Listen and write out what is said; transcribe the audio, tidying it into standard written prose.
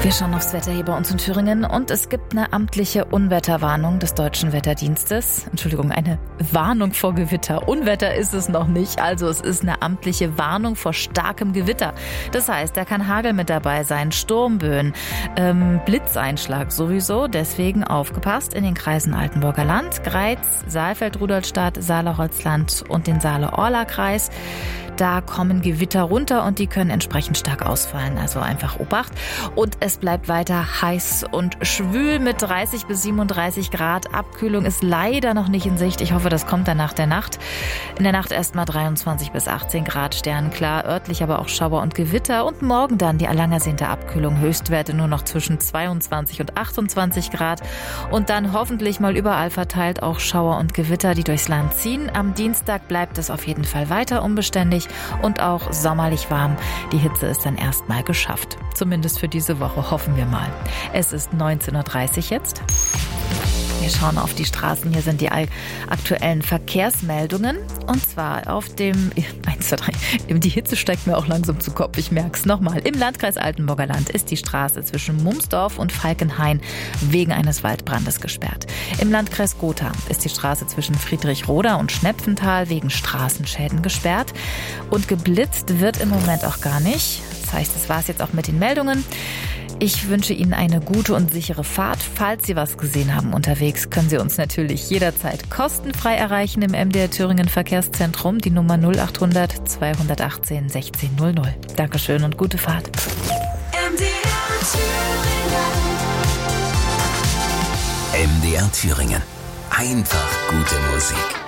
Wir schauen aufs Wetter hier bei uns in Thüringen und es gibt eine amtliche Unwetterwarnung des Deutschen Wetterdienstes. Entschuldigung, eine Warnung vor Gewitter. Unwetter ist es noch nicht, also es ist eine amtliche Warnung vor starkem Gewitter. Das heißt, da kann Hagel mit dabei sein, Sturmböen, Blitzeinschlag sowieso. Deswegen aufgepasst in den Kreisen Altenburger Land, Greiz, Saalfeld-Rudolstadt, Saale-Holzland und den Saale-Orla-Kreis. Da kommen Gewitter runter und die können entsprechend stark ausfallen. Also einfach Obacht. Und es bleibt weiter heiß und schwül mit 30 bis 37 Grad. Abkühlung ist leider noch nicht in Sicht. Ich hoffe, das kommt dann nach der Nacht. In der Nacht erst mal 23 bis 18 Grad, sternklar, örtlich aber auch Schauer und Gewitter. Und morgen dann die lang ersehnte Abkühlung. Höchstwerte nur noch zwischen 22 und 28 Grad. Und dann hoffentlich mal überall verteilt auch Schauer und Gewitter, die durchs Land ziehen. Am Dienstag bleibt es auf jeden Fall weiter unbeständig und auch sommerlich warm. Die Hitze ist dann erstmal geschafft. Zumindest für diese Woche, hoffen wir mal. Es ist 19.30 Uhr jetzt. Wir schauen auf die Straßen. Hier sind die aktuellen Verkehrsmeldungen. Und zwar auf dem 1, 2, 3. Die Hitze steigt mir auch langsam zu Kopf. Ich merke es nochmal. Im Landkreis Altenburger Land ist die Straße zwischen Mumsdorf und Falkenhain wegen eines Waldbrandes gesperrt. Im Landkreis Gotha ist die Straße zwischen Friedrichroda und Schnepfenthal wegen Straßenschäden gesperrt. Und geblitzt wird im Moment auch gar nicht. Das heißt, das war es jetzt auch mit den Meldungen. Ich wünsche Ihnen eine gute und sichere Fahrt. Falls Sie was gesehen haben unterwegs, können Sie uns natürlich jederzeit kostenfrei erreichen im MDR Thüringen Verkehrszentrum, die Nummer 0800 218 1600. Dankeschön und gute Fahrt. MDR Thüringen. Einfach gute Musik.